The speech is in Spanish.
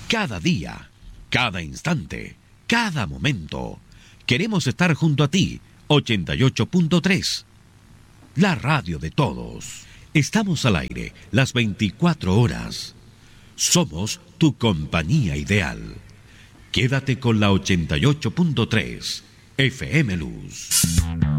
Cada día, cada instante, cada momento. Queremos estar junto a ti. 88.3. La radio de todos. Estamos al aire las 24 horas. Somos tu compañía ideal. Quédate con la 88.3 FM Luz.